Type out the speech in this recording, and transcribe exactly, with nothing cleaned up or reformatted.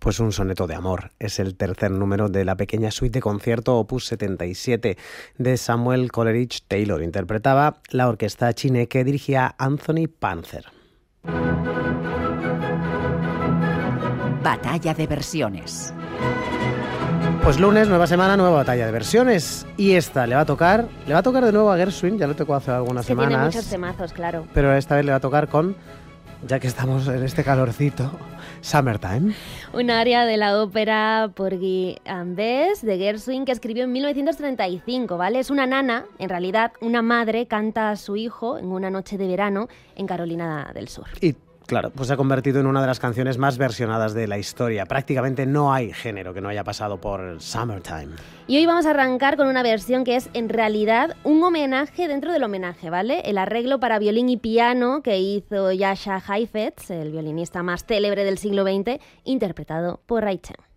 Pues un soneto de amor. Es el tercer número de la pequeña suite de concierto opus setenta y siete de Samuel Coleridge Taylor. Interpretaba la orquesta Chine que dirigía Anthony Panzer. Batalla de versiones. Pues lunes, nueva semana, nueva batalla de versiones. Y esta le va a tocar, le va a tocar de nuevo a Gershwin, ya lo tocó hace algunas es que semanas. Tiene muchos temazos, claro. Pero esta vez le va a tocar con, ya que estamos en este calorcito, Summertime. Un aria de la ópera Porgy and Bess de Gershwin que escribió en mil novecientos treinta y cinco, ¿vale? Es una nana, en realidad, una madre canta a su hijo en una noche de verano en Carolina del Sur. Y claro, pues se ha convertido en una de las canciones más versionadas de la historia. Prácticamente no hay género que no haya pasado por Summertime. Y hoy vamos a arrancar con una versión que es en realidad un homenaje dentro del homenaje, ¿vale? El arreglo para violín y piano que hizo Jascha Heifetz, el violinista más célebre del siglo veinte, interpretado por Ray Chen.